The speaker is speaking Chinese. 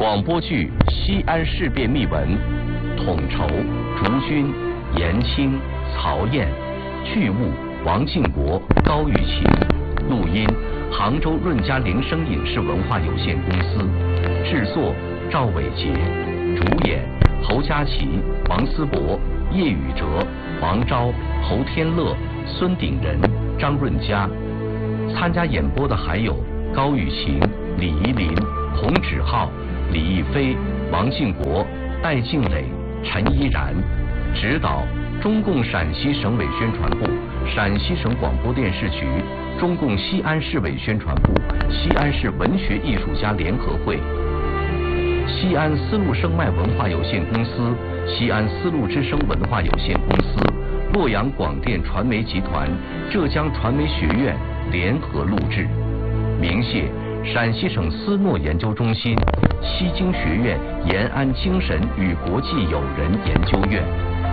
广播剧《西安事变秘闻》，统筹竹君、严青、曹燕，剧务王庆国、高玉琴，录音杭州润嘉铃声影视文化有限公司，制作赵伟杰，主演侯佳琪、王思博、叶宇哲、王钊、侯天乐、孙鼎仁、张润佳。参加演播的还有高雨晴、李怡林、洪芷浩、李逸飞、王敬国、戴静蕾、陈依然。指导中共陕西省委宣传部、陕西省广播电视局、中共西安市委宣传部、西安市文学艺术家联合会、西安丝路声脉文化有限公司、西安丝路之声文化有限公司、洛阳广电传媒集团、浙江传媒学院联合录制。鸣谢陕西省思诺研究中心、西京学院延安精神与国际友人研究院。